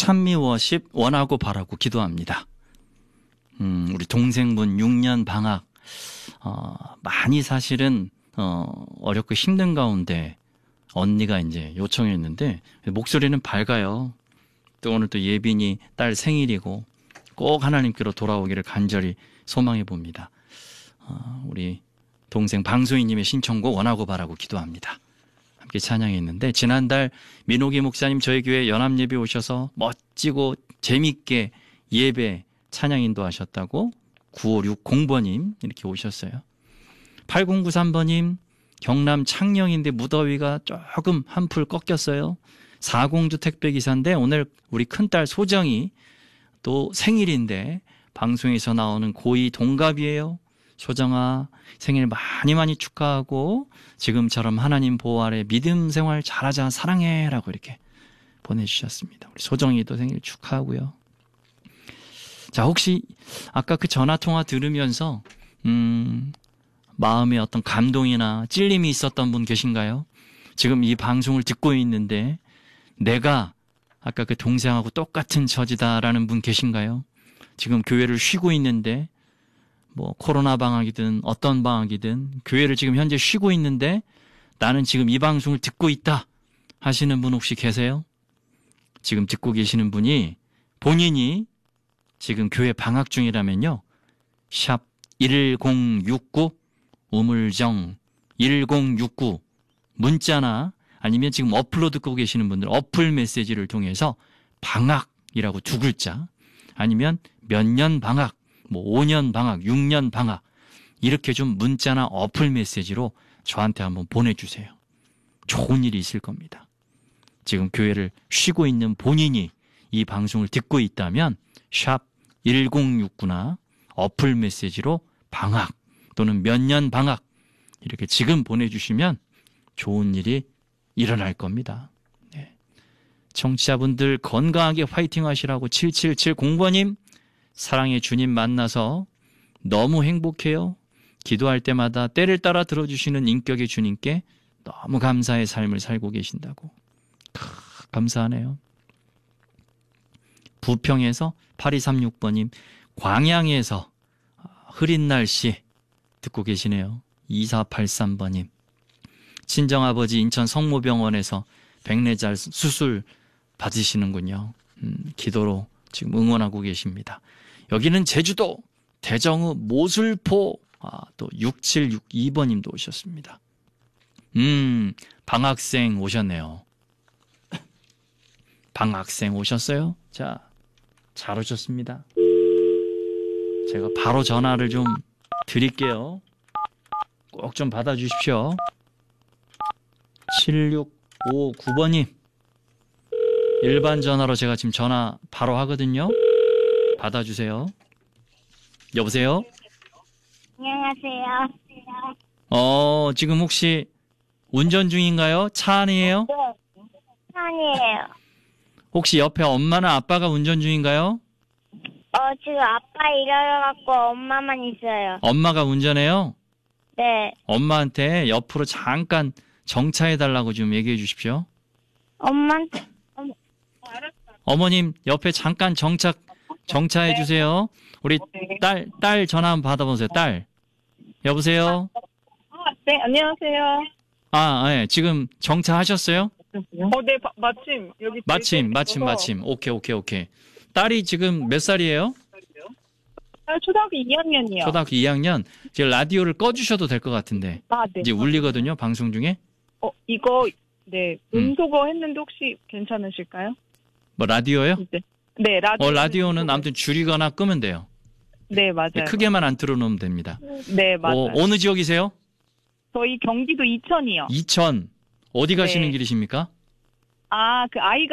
찬미워십 원하고 바라고 기도합니다. 우리 동생분 6년 방학, 많이 사실은, 어렵고 힘든 가운데 언니가 이제 요청했는데, 목소리는 밝아요. 또 오늘 또 예빈이 딸 생일이고, 꼭 하나님께로 돌아오기를 간절히 소망해 봅니다. 우리 동생 방소희님의 신청곡 원하고 바라고 기도합니다. 함께 찬양했는데, 지난달 민호기 목사님 저희 교회 연합예배 오셔서 멋지고 재밌게 예배 찬양 인도하셨다고 9560번님 이렇게 오셨어요. 8093번님 경남 창녕인데 무더위가 조금 한풀 꺾였어요. 4공주 택배기사인데 오늘 우리 큰딸 소정이 또 생일인데 방송에서 나오는 고2 동갑이에요. 소정아 생일 많이 축하하고 지금처럼 하나님 보호 아래 믿음 생활 잘하자 사랑해 라고 이렇게 보내주셨습니다. 우리 소정이도 생일 축하하고요. 자, 혹시 아까 그 전화통화 들으면서 마음에 어떤 감동이나 찔림이 있었던 분 계신가요? 지금 이 방송을 듣고 있는데 내가 아까 그 동생하고 똑같은 처지다라는 분 계신가요? 지금 교회를 쉬고 있는데 뭐 코로나 방학이든 어떤 방학이든 교회를 지금 현재 쉬고 있는데 나는 지금 이 방송을 듣고 있다 하시는 분 혹시 계세요? 지금 듣고 계시는 분이 본인이 지금 교회 방학 중이라면요. 샵 1069 우물정 1069 문자나 아니면 지금 어플로 듣고 계시는 분들 어플 메시지를 통해서 방학이라고 두 글자 아니면 몇 년 방학, 뭐 5년 방학, 6년 방학 이렇게 좀 문자나 어플 메시지로 저한테 한번 보내주세요. 좋은 일이 있을 겁니다. 지금 교회를 쉬고 있는 본인이 이 방송을 듣고 있다면 샵 1069나 어플 메시지로 방학 또는 몇 년 방학 이렇게 지금 보내주시면 좋은 일이 일어날 겁니다. 네. 청취자분들 건강하게 화이팅 하시라고 7770번님 사랑의 주님 만나서 너무 행복해요. 기도할 때마다 때를 따라 들어주시는 인격의 주님께 너무 감사의 삶을 살고 계신다고. 감사하네요. 부평에서 8236번님 광양에서 흐린 날씨 듣고 계시네요. 2483번님 친정아버지 인천 성모병원에서 백내장 수술 받으시는군요. 기도로 지금 응원하고 계십니다. 여기는 제주도 대정읍 모술포 또 6762번님도 오셨습니다. 방학생 오셨네요. 방학생 오셨어요? 자, 잘 오셨습니다. 제가 바로 전화를 좀 드릴게요. 꼭 좀 받아주십시오. 7659번님 일반 전화로 제가 지금 전화 바로 하거든요. 받아주세요. 여보세요? 안녕하세요. 지금 혹시 운전 중인가요? 차 안이에요? 네, 아니에요. 혹시 옆에 엄마나 아빠가 운전 중인가요? 지금 아빠 일어나갖고 엄마만 있어요. 엄마가 운전해요? 네. 엄마한테 옆으로 잠깐 정차해달라고 좀 얘기해 주십시오. 엄마한테, 어머님 옆에 잠깐 정차해 주세요. 우리 딸 전화 한번 받아보세요. 딸. 여보세요? 네, 안녕하세요. 네. 지금 정차하셨어요? 네, 마침, 여기. 마침. 오케이. 딸이 지금 몇 살이에요? 초등학교 2학년이요. 초등학교 2학년. 지금 라디오를 꺼주셔도 될 것 같은데. 네. 이제 울리거든요, 방송 중에. 이거, 네, 음소거 했는데 혹시 괜찮으실까요? 뭐, 라디오요? 네, 라디오. 라디오는 아무튼 줄이거나 끄면 돼요. 네, 맞아요. 크게만 안 틀어놓으면 됩니다. 네, 맞아요. 어느 지역이세요? 저희 경기도 이천이요. 이천. 어디 가시는 네. 길이십니까? 그 아이가